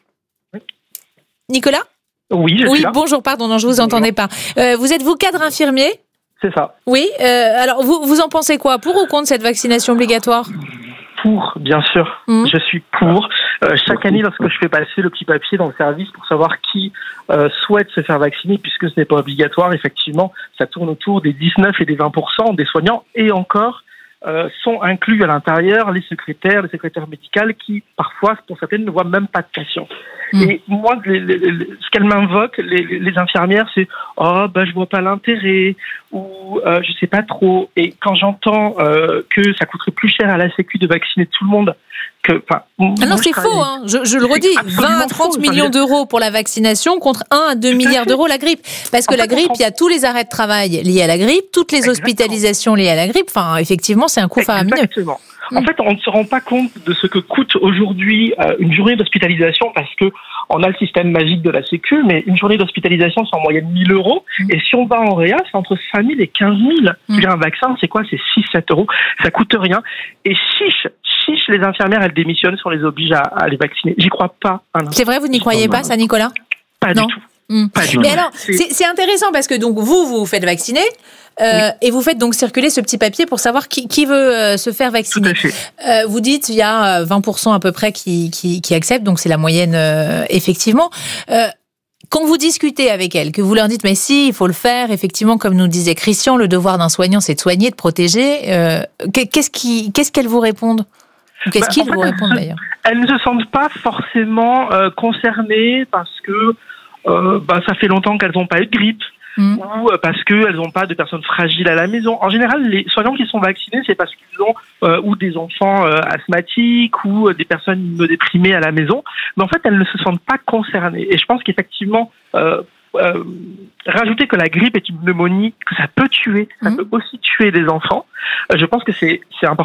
Nicolas Oui, je Oui, suis là. bonjour, pardon, non, je vous entendais pas. Euh, vous êtes vous cadre infirmier? C'est ça. Oui, euh, alors vous, vous en pensez quoi? Pour ou contre cette vaccination obligatoire? Pour, bien sûr. Mmh. Je suis pour. Euh, chaque année, lorsque je fais passer le petit papier dans le service pour savoir qui euh, souhaite se faire vacciner, puisque ce n'est pas obligatoire, effectivement, ça tourne autour des dix-neuf et des vingt pour cent des soignants, et encore euh, sont inclus à l'intérieur les secrétaires, les secrétaires médicales qui, parfois, pour certaines, ne voient même pas de patients. Mmh. Et moi, les, les, les, ce qu'elles m'invoquent, les, les infirmières, c'est « Oh, ben, je vois pas l'intérêt » ou euh, « Je sais pas trop ». Et quand j'entends euh, que ça coûterait plus cher à la Sécu de vacciner tout le monde que... Ah non, c'est faux, hein. je, je le redis, vingt à trente millions d'euros pour la vaccination contre un à deux milliards d'euros la grippe. Parce que en la fait, grippe, il y a tous les arrêts de travail liés à la grippe, toutes les Exactement. hospitalisations liées à la grippe. Enfin, effectivement, c'est un coût faramineux. Exactement. En fait, on ne se rend pas compte de ce que coûte aujourd'hui euh, une journée d'hospitalisation parce que on a le système magique de la Sécu, mais une journée d'hospitalisation, c'est en moyenne mille euros. Mmh. Et si on va en réa, c'est entre cinq mille et quinze mille. Mmh. Un vaccin, c'est quoi? C'est six à sept euros. Ça coûte rien. Et chiche, chiche, les infirmières, elles démissionnent si on les oblige à, à les vacciner. J'y crois pas. C'est vrai, vous n'y croyez pas, ça, Nicolas? Pas non. du tout. Mmh. Mais alors, c'est intéressant parce que donc vous, vous vous faites vacciner euh, oui. et vous faites donc circuler ce petit papier pour savoir qui, qui veut euh, se faire vacciner. Euh, vous dites il y a vingt pour cent à peu près qui, qui, qui acceptent, donc c'est la moyenne euh, effectivement. Euh, Quand vous discutez avec elles, que vous leur dites mais si, il faut le faire, effectivement, comme nous disait Christian, le devoir d'un soignant, c'est de soigner, de protéger. Euh, qu'est-ce qui, qu'est-ce qu'elles vous répondent? Ou qu'est-ce bah, qu'ils vous répondent d'ailleurs? Elles ne se sentent pas forcément euh, concernées parce que euh, bah, ça fait longtemps qu'elles n'ont pas eu de grippe. Mmh. Ou parce qu'elles n'ont pas de personnes fragiles à la maison. En général, les soignants qui sont vaccinés, c'est parce qu'ils ont euh, ou des enfants euh, asthmatiques ou euh, des personnes immunodéprimées à la maison. Mais en fait, elles ne se sentent pas concernées. Et je pense qu'effectivement, euh, euh, rajouter que la grippe est une pneumonie, que ça peut tuer, ça mmh. peut aussi tuer des enfants, euh, je pense que c'est c'est important.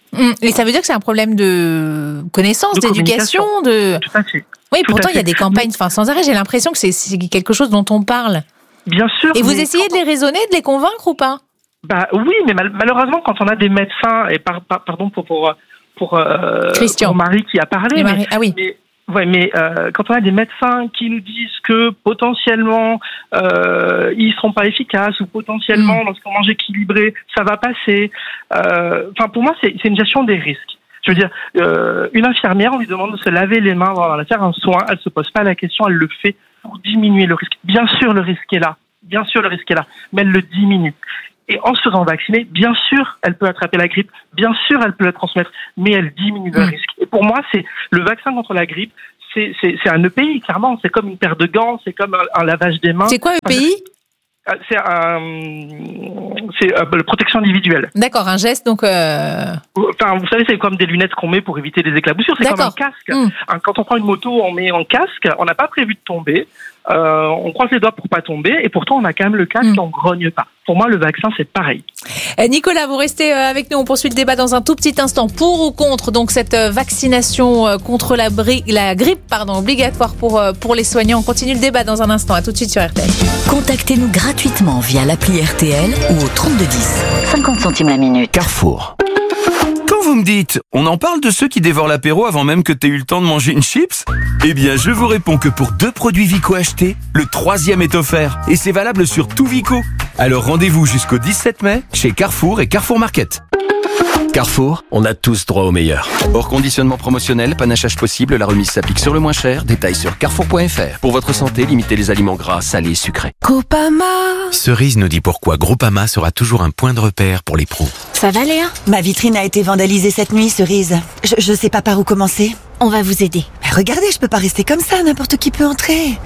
Et ça veut dire que c'est un problème de connaissance, de d'éducation, de... Tout à fait. Oui, Tout pourtant à il y a fait. des campagnes enfin, sans arrêt. J'ai l'impression que c'est, c'est quelque chose dont on parle. Bien sûr. Et vous mais essayez quand- de les raisonner, de les convaincre ou pas? Bah oui, mais mal- malheureusement, quand on a des médecins, et par, par- pardon pour pour pour, euh, Christian. pour Marie qui a parlé, Et Marie- mais, ah oui. mais, ouais, mais euh, quand on a des médecins qui nous disent que potentiellement euh, ils seront pas efficaces ou potentiellement Mm. lorsqu'on mange équilibré, ça va passer. euh, Enfin, pour moi, c'est c'est une gestion des risques. Je veux dire, euh, une infirmière, on lui demande de se laver les mains avant de faire un soin, elle se pose pas la question, elle le fait pour diminuer le risque. Bien sûr, le risque est là. Bien sûr, le risque est là, mais elle le diminue. Et en se faisant vacciner, bien sûr, elle peut attraper la grippe, bien sûr, elle peut la transmettre, mais elle diminue le Mmh. risque. Et pour moi, c'est le vaccin contre la grippe, c'est, c'est, c'est un E P I, clairement. C'est comme une paire de gants, c'est comme un, un lavage des mains. C'est quoi E P I? Euh, C'est un, c'est euh, la protection individuelle. D'accord, un geste donc. Euh... Enfin, vous savez, c'est comme des lunettes qu'on met pour éviter les éclaboussures. C'est comme un D'accord. casque. Mmh. Un- Quand on prend une moto, on met un casque. On n'a pas prévu de tomber. Euh, on croise les doigts pour pas tomber. Et pourtant, on a quand même le casque. Mmh. On grogne pas. Pour moi, le vaccin, c'est pareil. Euh, Nicolas, vous restez euh, avec nous. On poursuit le débat dans un tout petit instant. Pour ou contre donc cette euh, vaccination euh, contre la, bri- la grippe, pardon, obligatoire pour euh, pour les soignants. On continue le débat dans un instant. À tout de suite sur R T L. Contactez-nous gratuitement via l'appli R T L ou au trente-deux dix. cinquante centimes la minute. Carrefour. Quand vous me dites, on en parle de ceux qui dévorent l'apéro avant même que t'aies eu le temps de manger une chips? Eh bien, je vous réponds que pour deux produits Vico achetés, le troisième est offert. Et c'est valable sur tout Vico. Alors rendez-vous jusqu'au dix-sept mai chez Carrefour et Carrefour Market. Carrefour, on a tous droit au meilleur. Hors conditionnement promotionnel, panachage possible, la remise s'applique sur le moins cher. Détails sur carrefour point f r. Pour votre santé, limitez les aliments gras, salés et sucrés. Groupama. Cerise nous dit pourquoi Groupama sera toujours un point de repère pour les pros. Ça va, Léa? Ma vitrine a été vandalisée cette nuit, Cerise. Je, je sais pas par où commencer. On va vous aider. Mais regardez, je peux pas rester comme ça, n'importe qui peut entrer.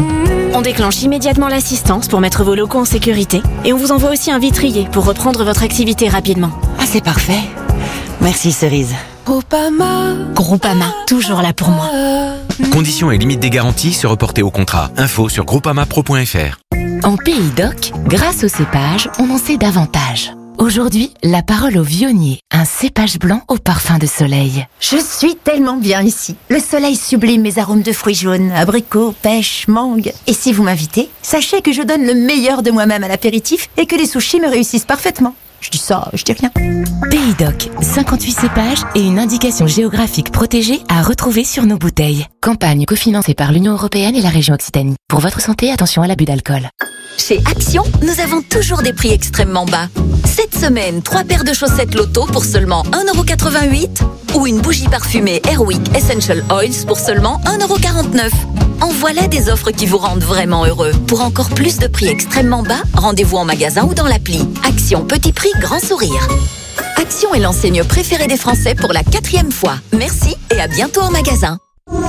On déclenche immédiatement l'assistance pour mettre vos locaux en sécurité. Et on vous envoie aussi un vitrier pour reprendre votre activité rapidement. Ah, c'est parfait. Merci, Cerise. Groupama. Groupama, toujours là pour moi. Conditions et limites des garanties se reporter au contrat. Info sur groupamapro point f r. En Pays d'Oc, grâce au cépage, on en sait davantage. Aujourd'hui, la parole au vionnier, un cépage blanc au parfum de soleil. Je suis tellement bien ici. Le soleil sublime mes arômes de fruits jaunes, abricots, pêche, mangue. Et si vous m'invitez, sachez que je donne le meilleur de moi-même à l'apéritif et que les sushis me réussissent parfaitement. Je dis ça, je dis rien. Pays d'Oc, cinquante-huit cépages et une indication géographique protégée à retrouver sur nos bouteilles. Campagne cofinancée par l'Union européenne et la région Occitanie. Pour votre santé, attention à l'abus d'alcool. Chez Action, nous avons toujours des prix extrêmement bas. Cette semaine, trois paires de chaussettes Lotto pour seulement un euro quatre-vingt-huit ou une bougie parfumée Airwick Essential Oils pour seulement un euro quarante-neuf. En voilà des offres qui vous rendent vraiment heureux. Pour encore plus de prix extrêmement bas, rendez-vous en magasin ou dans l'appli. Action, petit prix, grand sourire. Action est l'enseigne préférée des Français pour la quatrième fois. Merci et à bientôt en magasin.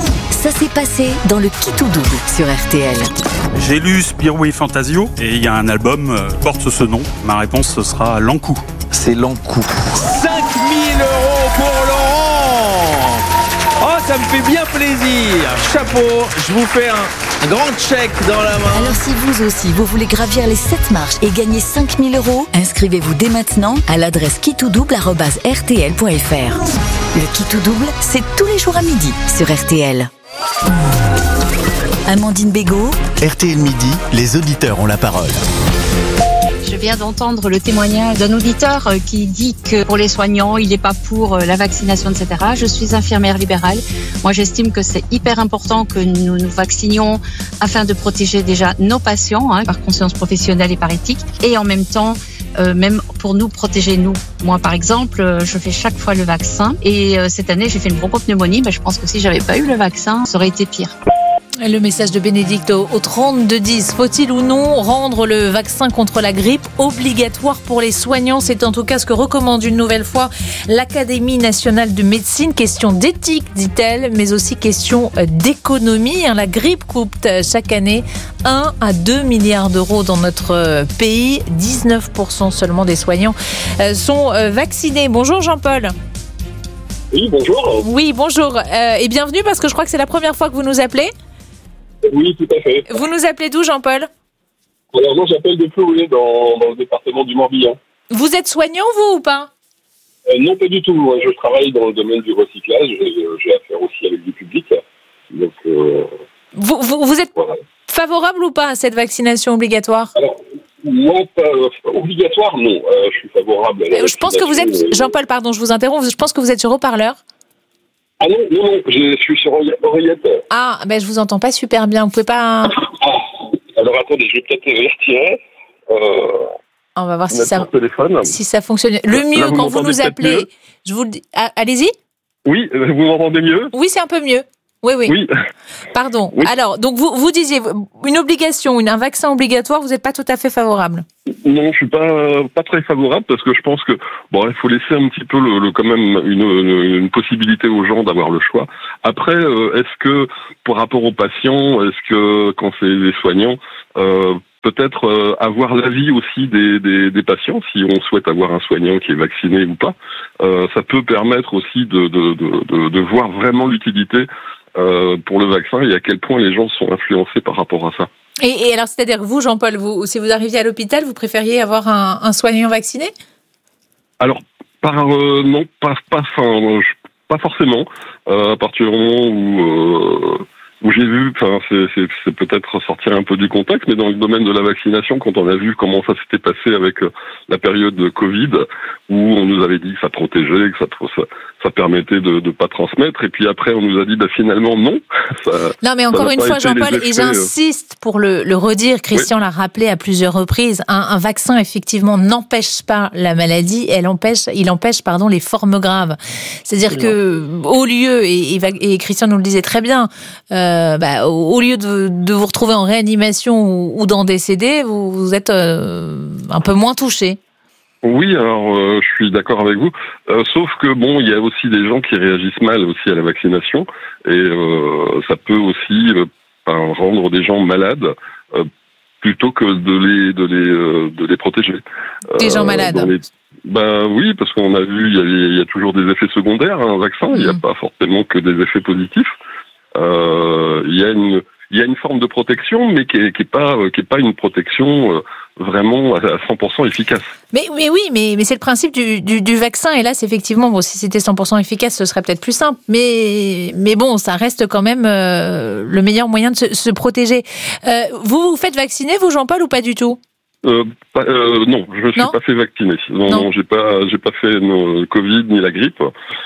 Ça s'est passé dans le Qui tout double sur R T L. J'ai lu Spirou et Fantasio et il y a un album euh, porte ce nom. Ma réponse ce sera L'Ankou. C'est L'Ankou. cinq mille euros pour Laurent. Oh, ça me fait bien plaisir. Chapeau, je vous fais un, un grand chèque dans la main. Alors si vous aussi, vous voulez gravir les sept marches et gagner cinq mille euros, inscrivez-vous dès maintenant à l'adresse qui tout double arobase r t l point f r. Le Qui tout double, c'est tous les jours à midi sur R T L. Amandine Bégaud. R T L Midi, les auditeurs ont la parole. Je viens d'entendre le témoignage d'un auditeur qui dit que pour les soignants, il n'est pas pour la vaccination, et cetera. Je suis infirmière libérale. Moi, j'estime que c'est hyper important que nous nous vaccinions afin de protéger déjà nos patients, hein, par conscience professionnelle et par éthique, et en même temps, euh, même pour nous protéger nous. Moi, par exemple, je fais chaque fois le vaccin, et euh, cette année, j'ai fait une bronchopneumonie. Ben, je pense que si j'avais pas eu le vaccin, ça aurait été pire. Le message de Bénédicte au trente-deux dix. Faut-il ou non rendre le vaccin contre la grippe obligatoire pour les soignants? C'est en tout cas ce que recommande une nouvelle fois l'Académie nationale de médecine. Question d'éthique, dit-elle, mais aussi question d'économie. La grippe coûte chaque année un à deux milliards d'euros dans notre pays. dix-neuf pour cent seulement des soignants sont vaccinés. Bonjour Jean-Paul. Oui, bonjour. Oui, bonjour. Euh, et bienvenue parce que je crois que c'est la première fois que vous nous appelez. Oui, tout à fait. Vous nous appelez d'où, Jean-Paul? Alors, moi, j'appelle de Ploué, dans, dans le département du Morbihan. Vous êtes soignant, vous, ou pas? Euh, non, pas du tout. Moi, je travaille dans le domaine du recyclage. J'ai, j'ai affaire aussi avec du public. Donc, euh, vous, vous, vous êtes voilà. favorable ou pas à cette vaccination obligatoire? Alors, moi, pas, euh, obligatoire, non. Euh, je suis favorable à la Je pense que vous êtes... vaccination, euh, Jean-Paul, pardon, je vous interromps. Je pense que vous êtes sur haut-parleur. Ah non, non, non, je suis sur oreillette. Ah, ben je vous entends pas super bien. Vous pouvez pas... Ah, alors attendez, je vais peut-être les retirer. Euh, On va voir si mettre ça, mon téléphone. si ça fonctionne. Le Là, mieux, vous quand vous m'entendez nous peut-être appelez... mieux Je vous le dis... Ah, allez-y. Oui, vous m'entendez mieux? Oui, c'est un peu mieux. Oui, oui. Oui. Pardon. Oui. Alors, donc vous, vous disiez, une obligation, une, un vaccin obligatoire, vous n'êtes pas tout à fait favorable? Non, je suis pas pas très favorable parce que je pense que bon, il faut laisser un petit peu le, le quand même une, une, une possibilité aux gens d'avoir le choix. Après, euh, est-ce que par rapport aux patients, est-ce que quand c'est les soignants, euh, peut-être euh, avoir l'avis aussi des, des, des patients, si on souhaite avoir un soignant qui est vacciné ou pas, euh, ça peut permettre aussi de de de, de, de voir vraiment l'utilité euh, pour le vaccin et à quel point les gens sont influencés par rapport à ça. Et, et alors, c'est-à-dire que vous, Jean-Paul, vous, si vous arriviez à l'hôpital, vous préfériez avoir un, un soignant vacciné? Alors, par euh, non, pas pas, enfin, pas forcément. Euh, à partir du moment où euh, où j'ai vu, enfin, c'est, c'est, c'est peut-être sortir un peu du contexte, mais dans le domaine de la vaccination, quand on a vu comment ça s'était passé avec euh, la période de Covid, où on nous avait dit que ça protégeait, que ça ça, ça permettait de ne pas transmettre, et puis après on nous a dit bah finalement non. Ça, non mais encore une fois, Jean-Paul, effets, et j'insiste pour le, le redire, Christian oui. l'a rappelé à plusieurs reprises, un, un vaccin effectivement n'empêche pas la maladie, elle empêche, il empêche pardon les formes graves. C'est-à-dire oui, que non. au lieu, et, et, et Christian nous le disait très bien, euh, bah, au, au lieu de, de vous retrouver en réanimation ou, ou d'en décéder, vous, vous êtes euh, un peu moins touché. Oui, alors euh, je suis d'accord avec vous. Euh, sauf que bon, il y a aussi des gens qui réagissent mal aussi à la vaccination et euh, ça peut aussi euh, rendre des gens malades euh, plutôt que de les de les euh, de les protéger. Des euh, gens malades. Les... Ben oui, parce qu'on a vu, il y a, il y a toujours des effets secondaires à un vaccin. Mmh. Il n'y a pas forcément que des effets positifs. Euh, il y a une il y a une forme de protection, mais qui est, qui est pas qui est pas une protection euh, vraiment à cent pour cent efficace. Mais, mais oui, mais, mais c'est le principe du, du, du vaccin. Et là, c'est effectivement, bon, si c'était cent pour cent efficace, ce serait peut-être plus simple. Mais, mais bon, ça reste quand même euh, le meilleur moyen de se, se protéger. Euh, vous vous faites vacciner, vous, Jean-Paul, ou pas du tout? Euh, pas, euh, non, je me suis non. pas fait vacciner. Non, non, non j'ai pas, j'ai pas fait le Covid ni la grippe,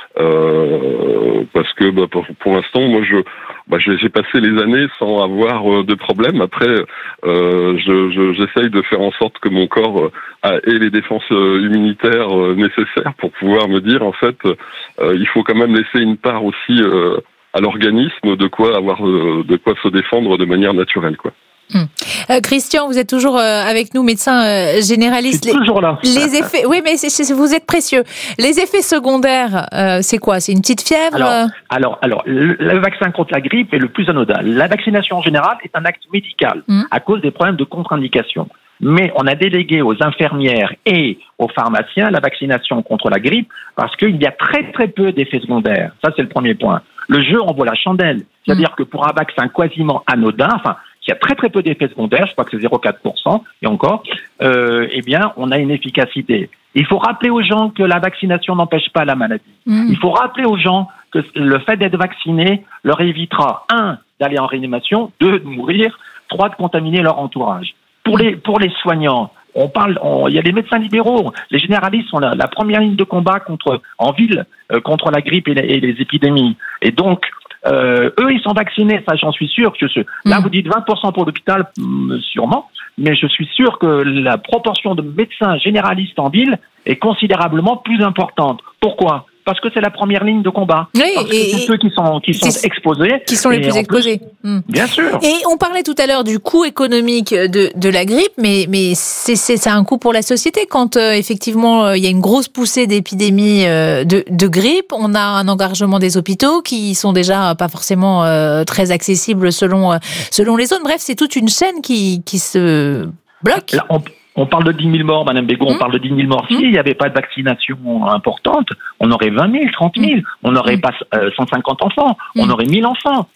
euh, parce que bah, pour, pour l'instant, moi, je, bah, j'ai, j'ai passé les années sans avoir euh, de problème. Après, euh, je, je, j'essaye de faire en sorte que mon corps euh, ait les défenses euh, immunitaires euh, nécessaires pour pouvoir me dire, en fait, euh, il faut quand même laisser une part aussi euh, à l'organisme de quoi avoir, euh, de quoi se défendre de manière naturelle, quoi. Hum. Euh, Christian, vous êtes toujours euh, avec nous, médecin euh, généraliste. Je suis toujours là. Les effets, oui, mais c'est, c'est, vous êtes précieux. Les effets secondaires, euh, c'est quoi? C'est une petite fièvre? Alors, alors, alors, le, le vaccin contre la grippe est le plus anodin. La vaccination en général est un acte médical hum. à cause des problèmes de contre-indication. Mais on a délégué aux infirmières et aux pharmaciens la vaccination contre la grippe parce qu'il y a très très peu d'effets secondaires. Ça, c'est le premier point. Le jeu envoie la chandelle. C'est-à-dire hum. que pour un vaccin quasiment anodin, enfin, qui a très très peu d'effets secondaires, je crois que c'est zéro virgule quatre pour cent, et encore, euh, eh bien, on a une efficacité. Il faut rappeler aux gens que la vaccination n'empêche pas la maladie. Mmh. Il faut rappeler aux gens que le fait d'être vacciné leur évitera, un, d'aller en réanimation, deux, de mourir, trois, de contaminer leur entourage. Pour les, pour les soignants, on parle, on, il y a les médecins libéraux, les généralistes sont la, la première ligne de combat contre, en ville, euh, contre la grippe et, la, et les épidémies. Et donc, Euh, eux, ils sont vaccinés, ça j'en suis sûr. Que je, là, vous dites vingt pour cent pour l'hôpital, sûrement, mais je suis sûr que la proportion de médecins généralistes en ville est considérablement plus importante. Pourquoi ? Parce que c'est la première ligne de combat. Oui, parce que et c'est ceux qui sont, qui sont exposés. Qui sont les plus exposés. Plus, mmh. Bien sûr. Et on parlait tout à l'heure du coût économique de, de la grippe, mais, mais c'est, c'est, c'est un coût pour la société. Quand euh, effectivement il y a une grosse poussée d'épidémie euh, de, de grippe, on a un engorgement des hôpitaux qui sont déjà pas forcément euh, très accessibles selon, euh, selon les zones. Bref, c'est toute une chaîne qui, qui se bloque. Là, on... On parle de dix mille morts, Madame Bégaud, mmh. on parle de dix mille morts. S'il n'y avait pas de vaccination importante, on aurait vingt mille, trente mille, on n'aurait mmh. pas euh, cent cinquante enfants, mmh. on aurait mille enfants.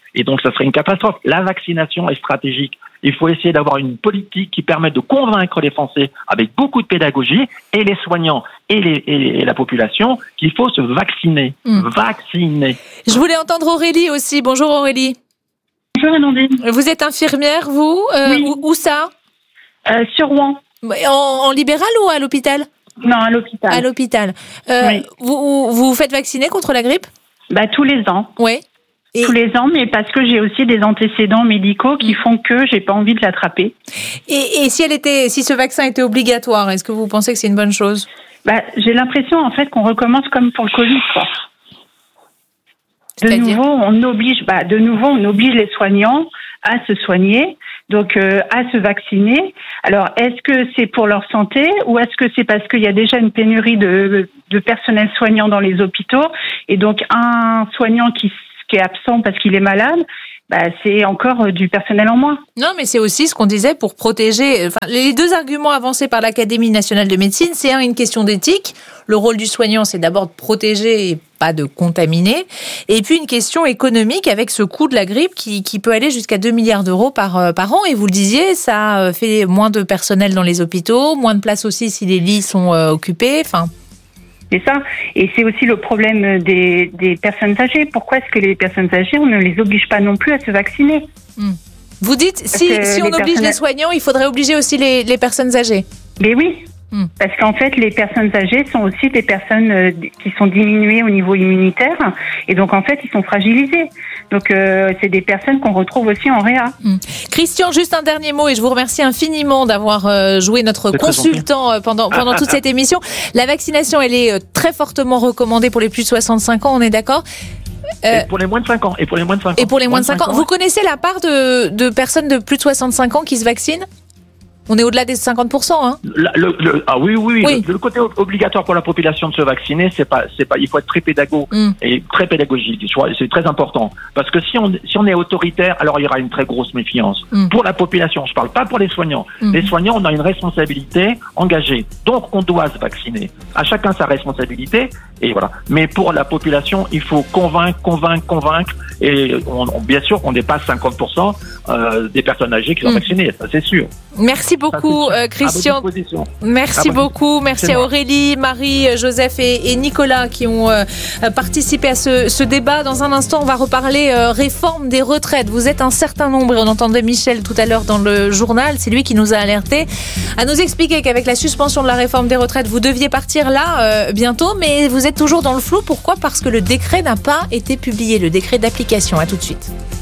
Et donc, ça serait une catastrophe. La vaccination est stratégique. Il faut essayer d'avoir une politique qui permette de convaincre les Français avec beaucoup de pédagogie et les soignants et, les, et, et la population qu'il faut se vacciner. Mmh. Vacciner. Je voulais entendre Aurélie aussi. Bonjour Aurélie. Bonjour Amandine. Vous êtes infirmière, vous euh, Oui. Où, où ça euh, Sur Rouen. En, en libéral ou à l'hôpital? Non, à l'hôpital. À l'hôpital. Euh, oui. Vous vous vous faites vacciner contre la grippe? Bah, tous les ans. Oui. Et... Tous les ans, mais parce que j'ai aussi des antécédents médicaux qui font que j'ai pas envie de l'attraper. Et, et si elle était, si ce vaccin était obligatoire, est-ce que vous pensez que c'est une bonne chose? Bah, j'ai l'impression en fait qu'on recommence comme pour le Covid, quoi. De nouveau, on oblige, bah, de nouveau, on oblige les soignants à se soigner, donc euh, à se vacciner. Alors, est-ce que c'est pour leur santé ou est-ce que c'est parce qu'il y a déjà une pénurie de, de personnel soignant dans les hôpitaux et donc un soignant qui qui est absent parce qu'il est malade, bah, c'est encore du personnel en moins. Non, mais c'est aussi ce qu'on disait pour protéger... Enfin, les deux arguments avancés par l'Académie nationale de médecine, c'est un, une question d'éthique. Le rôle du soignant, c'est d'abord de protéger et pas de contaminer. Et puis une question économique avec ce coût de la grippe qui, qui peut aller jusqu'à deux milliards d'euros par, par an. Et vous le disiez, ça fait moins de personnel dans les hôpitaux, moins de place aussi si les lits sont euh, occupés. Enfin... C'est ça. Et c'est aussi le problème des, des personnes âgées. Pourquoi est-ce que les personnes âgées, on ne les oblige pas non plus à se vacciner? mmh. Vous dites, si, si on oblige personnes... les soignants, il faudrait obliger aussi les, les personnes âgées. Mais oui. Mmh. Parce qu'en fait, les personnes âgées sont aussi des personnes euh, qui sont diminuées au niveau immunitaire. Et donc, en fait, ils sont fragilisés. Donc, euh, c'est des personnes qu'on retrouve aussi en réa. Mmh. Christian, juste un dernier mot, et je vous remercie infiniment d'avoir euh, joué notre consultant euh, pendant, pendant toute cette émission. La vaccination, elle est euh, très fortement recommandée pour les plus de soixante-cinq ans, on est d'accord? Euh, et pour les moins de cinq ans. Et pour les moins de cinq ans. Et pour les moins de cinq ans. Vous connaissez la part de, de personnes de plus de soixante-cinq ans qui se vaccinent? On est au-delà des cinquante pour cent, hein. Le, le, le, ah oui, oui, oui. Le, le côté obligatoire pour la population de se vacciner, c'est pas, c'est pas, il faut être très pédago mm. et très pédagogique. C'est très important. Parce que si on, si on est autoritaire, alors il y aura une très grosse méfiance. Mm. Pour la population, je parle pas pour les soignants. Mm. Les soignants, on a une responsabilité engagée. Donc, on doit se vacciner. À chacun sa responsabilité. Et voilà. Mais pour la population, il faut convaincre, convaincre, convaincre. Et on, on, bien sûr, on dépasse cinquante pour cent euh, des personnes âgées qui sont mm. vaccinées. Ça, c'est sûr. Merci beaucoup, euh, Christian. Merci beaucoup. Merci à Aurélie, Marie, Joseph et, et Nicolas qui ont euh, participé à ce, ce débat. Dans un instant, on va reparler euh, réforme des retraites. Vous êtes un certain nombre, et on entendait Michel tout à l'heure dans le journal, c'est lui qui nous a alertés, à nous expliquer qu'avec la suspension de la réforme des retraites, vous deviez partir là euh, bientôt, mais vous êtes toujours dans le flou. Pourquoi ? Parce que le décret n'a pas été publié, le décret d'application. À tout de suite.